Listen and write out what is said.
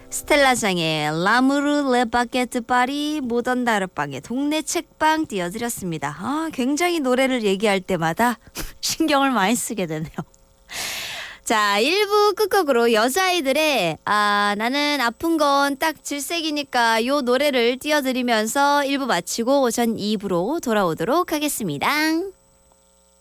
스텔라장의 라무르 레바게트 파리 모던 다르방의 동네 책방 띄워드렸습니다. 굉장히 노래를 얘기할 때마다 신경을 많이 쓰게 되네요. 자, 1부 끝곡으로 여자아이들의 나는 아픈 건 딱 질색이니까 요 노래를 띄워드리면서 1부 마치고 전 2부로 돌아오도록 하겠습니다.